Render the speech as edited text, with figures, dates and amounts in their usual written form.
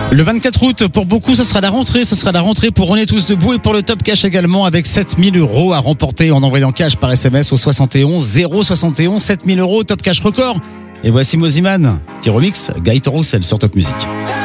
Le 24 août, pour beaucoup, ce sera la rentrée. Ce sera la rentrée pour On est tous debout et pour le Top Cash également avec 7000 € à remporter en envoyant cash par SMS au 71 071. 7000 € Top Cash record. Et voici Moziman qui remixe Gaëtan Roussel sur Top Music.